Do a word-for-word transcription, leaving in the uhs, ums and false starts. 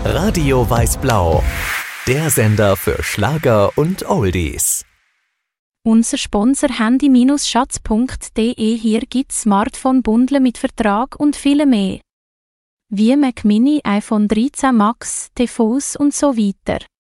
Radio Weiß-Blau, der Sender für Schlager und Oldies. Unser Sponsor handy schatz punkt de. Hier gibt's Smartphone-Bundle mit Vertrag und viele mehr. Wie Mac Mini, iPhone dreizehn Max, T V s und so weiter.